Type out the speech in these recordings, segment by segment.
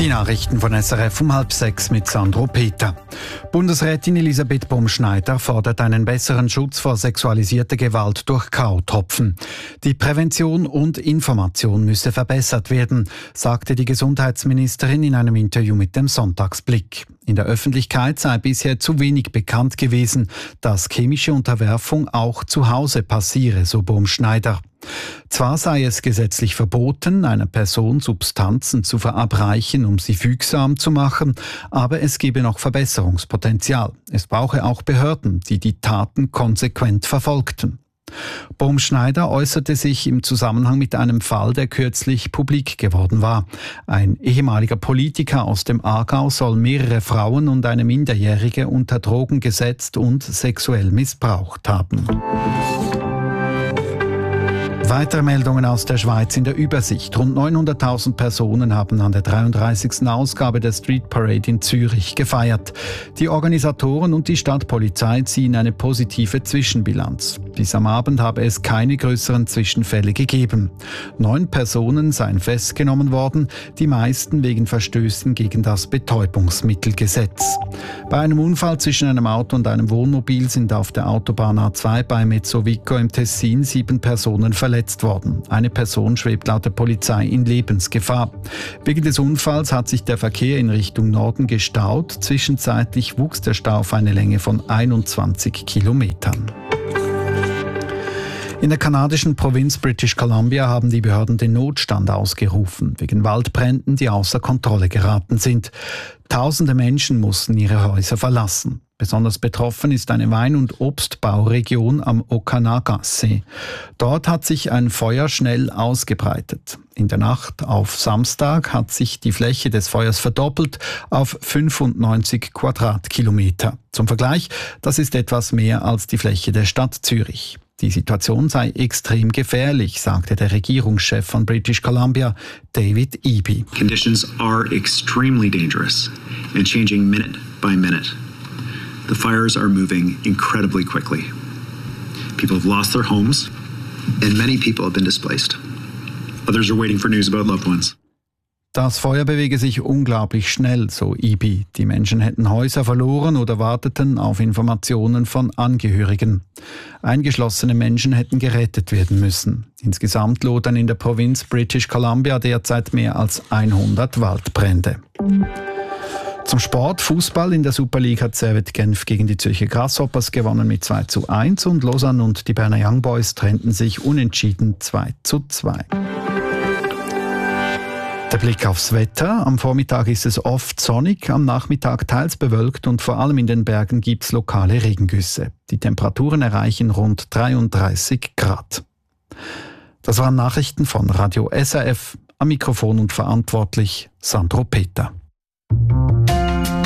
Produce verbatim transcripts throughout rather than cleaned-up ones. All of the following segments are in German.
Die Nachrichten von S R F um halb sechs mit Sandro Peter. Bundesrätin Elisabeth Baumschneider fordert einen besseren Schutz vor sexualisierter Gewalt durch K.O.-Tropfen. Die Prävention und Information müsse verbessert werden, sagte die Gesundheitsministerin in einem Interview mit dem Sonntagsblick. In der Öffentlichkeit sei bisher zu wenig bekannt gewesen, dass chemische Unterwerfung auch zu Hause passiere, so Baumschneider. Zwar sei es gesetzlich verboten, einer Person Substanzen zu verabreichen, um sie fügsam zu machen, aber es gebe noch Verbesserungspotenzial. Es brauche auch Behörden, die die Taten konsequent verfolgten. Baumschneider äußerte sich im Zusammenhang mit einem Fall, der kürzlich publik geworden war. Ein ehemaliger Politiker aus dem Aargau soll mehrere Frauen und eine Minderjährige unter Drogen gesetzt und sexuell missbraucht haben. Weitere Meldungen aus der Schweiz in der Übersicht. Rund neunhunderttausend Personen haben an der dreiunddreißigsten Ausgabe der Street Parade in Zürich gefeiert. Die Organisatoren und die Stadtpolizei ziehen eine positive Zwischenbilanz. Bis am Abend habe es keine größeren Zwischenfälle gegeben. Neun Personen seien festgenommen worden, die meisten wegen Verstößen gegen das Betäubungsmittelgesetz. Bei einem Unfall zwischen einem Auto und einem Wohnmobil sind auf der Autobahn A zwei bei Mezzovico im Tessin sieben Personen verletzt worden. Eine Person schwebt laut der Polizei in Lebensgefahr. Wegen des Unfalls hat sich der Verkehr in Richtung Norden gestaut. Zwischenzeitlich wuchs der Stau auf eine Länge von einundzwanzig Kilometern. In der kanadischen Provinz British Columbia haben die Behörden den Notstand ausgerufen, wegen Waldbränden, die außer Kontrolle geraten sind. Tausende Menschen mussten ihre Häuser verlassen. Besonders betroffen ist eine Wein- und Obstbauregion am Okanagan-See. Dort hat sich ein Feuer schnell ausgebreitet. In der Nacht auf Samstag hat sich die Fläche des Feuers verdoppelt auf fünfundneunzig Quadratkilometer. Zum Vergleich, das ist etwas mehr als die Fläche der Stadt Zürich. Die Situation sei extrem gefährlich, sagte der Regierungschef von British Columbia, David Eby. Conditions are extremely dangerous and changing minute by minute. The fires are moving incredibly quickly. People have lost their homes and many people have been displaced. Others are waiting for news about loved ones. Das Feuer bewege sich unglaublich schnell, so Eby. Die Menschen hätten Häuser verloren oder warteten auf Informationen von Angehörigen. Eingeschlossene Menschen hätten gerettet werden müssen. Insgesamt lodern in der Provinz British Columbia derzeit mehr als hundert Waldbrände. Zum Sport. Fußball. In der Super League hat Servette Genf gegen die Zürcher Grasshoppers gewonnen mit zwei zu eins und Lausanne und die Berner Young Boys trennten sich unentschieden zwei zu zwei. Der Blick aufs Wetter. Am Vormittag ist es oft sonnig, am Nachmittag teils bewölkt und vor allem in den Bergen gibt es lokale Regengüsse. Die Temperaturen erreichen rund dreiunddreißig Grad. Das waren Nachrichten von Radio S R F. Am Mikrofon und verantwortlich Sandro Peter.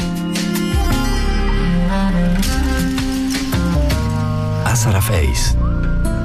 S R F eins